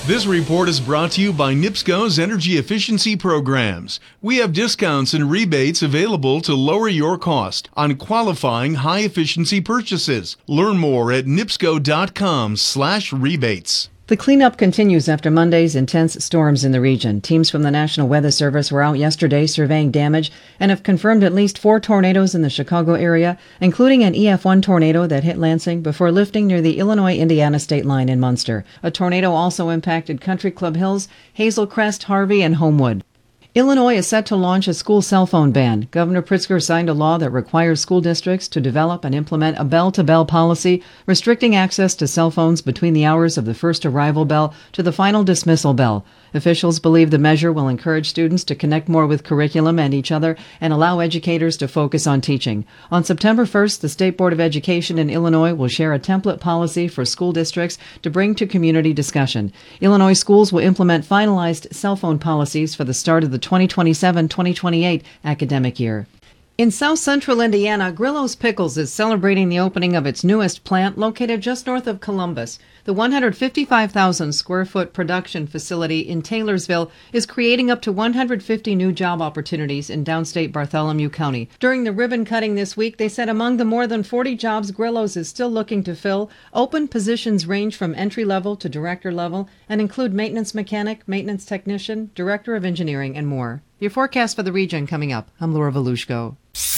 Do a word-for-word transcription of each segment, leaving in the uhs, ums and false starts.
This report is brought to you by NIPSCO's Energy Efficiency Programs. We have discounts and rebates available to lower your cost on qualifying high-efficiency purchases. Learn more at nipsco.com slash rebates. The cleanup continues after Monday's intense storms in the region. Teams from the National Weather Service were out yesterday surveying damage and have confirmed at least four tornadoes in the Chicago area, including an E F one tornado that hit Lansing before lifting near the Illinois-Indiana state line in Munster. A tornado also impacted Country Club Hills, Hazel Crest, Harvey, and Homewood. Illinois is set to launch a school cell phone ban. Governor Pritzker signed a law that requires school districts to develop and implement a bell-to-bell policy restricting access to cell phones between the hours of the first arrival bell to the final dismissal bell. Officials believe the measure will encourage students to connect more with curriculum and each other and allow educators to focus on teaching. On September first, the State Board of Education in Illinois will share a template policy for school districts to bring to community discussion. Illinois schools will implement finalized cell phone policies for the start of the twenty twenty-seven twenty twenty-eight academic year. In South Central Indiana, Grillo's Pickles is celebrating the opening of its newest plant located just north of Columbus. The one hundred fifty-five thousand square foot production facility in Taylorsville is creating up to one hundred fifty new job opportunities in downstate Bartholomew County. During the ribbon cutting this week, they said among the more than forty jobs Grillo's is still looking to fill, open positions range from entry level to director level and include maintenance mechanic, maintenance technician, director of engineering, and more. Your forecast for the region coming up. I'm Laura Volushko.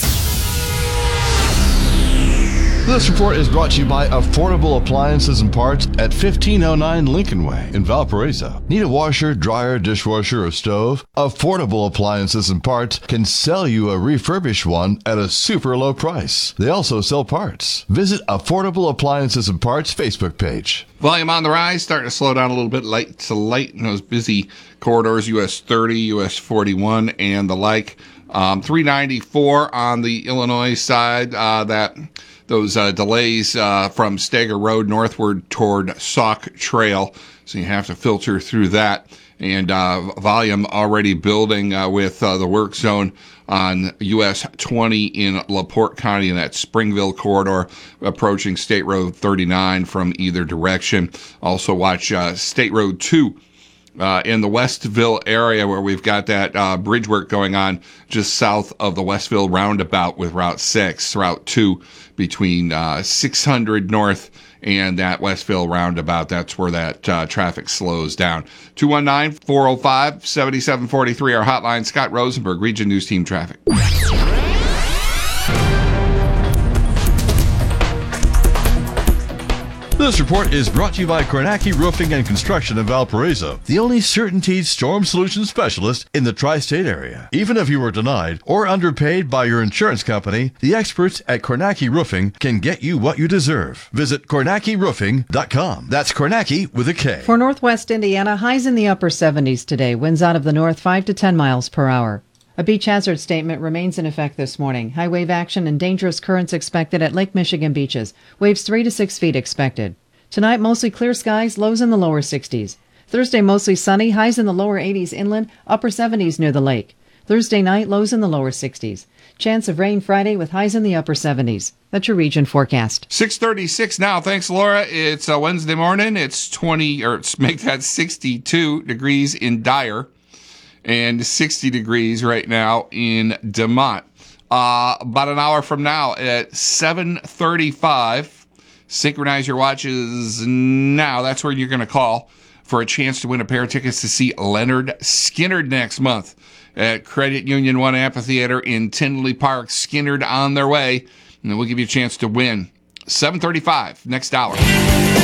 This report is brought to you by Affordable Appliances and Parts at fifteen oh nine Lincoln Way in Valparaiso. Need a washer, dryer, dishwasher, or stove? Affordable Appliances and Parts can sell you a refurbished one at a super low price. They also sell parts. Visit Affordable Appliances and Parts Facebook page. Volume on the rise, starting to slow down a little bit light to light in those busy corridors, U S thirty, U S forty-one, and the like. Um, three ninety-four on the Illinois side, uh, that those uh, delays uh, from Stager Road northward toward Sauk Trail, so you have to filter through that. And uh, volume already building uh, with uh, the work zone on U S twenty in LaPorte County in that Springville corridor, approaching State Road thirty-nine from either direction. Also watch uh, State Road two uh, in the Westville area where we've got that uh, bridge work going on just south of the Westville roundabout with Route six, Route two between uh, six hundred North and that Westville roundabout. That's where that uh, traffic slows down. two one nine, four oh five, seven seven four three, our hotline. Scott Rosenberg, Region News Team Traffic. This report is brought to you by Kornacki Roofing and Construction in Valparaiso, the only CertainTeed storm solution specialist in the tri-state area. Even if you were denied or underpaid by your insurance company, the experts at Kornacki Roofing can get you what you deserve. Visit Kornacki Roofing dot com. That's Kornacki with a K. For Northwest Indiana, highs in the upper seventies today. Winds out of the north five to ten miles per hour. A beach hazard statement remains in effect this morning. High wave action and dangerous currents expected at Lake Michigan beaches. Waves three to six feet expected. Tonight, mostly clear skies, lows in the lower sixties. Thursday, mostly sunny, highs in the lower eighties inland, upper seventies near the lake. Thursday night, lows in the lower sixties. Chance of rain Friday with highs in the upper seventies. That's your region forecast. six thirty-six now. Thanks, Laura. It's a Wednesday morning. It's twenty, or it's make that sixty-two degrees in Dyer and sixty degrees right now in DeMont. Uh, about an hour from now at seven thirty-five, synchronize your watches now. That's where you're going to call for a chance to win a pair of tickets to see Leonard Skinnard next month at Credit Union One Amphitheater in Tinley Park. Skinnard on their way, and we'll give you a chance to win. seven thirty-five, next hour.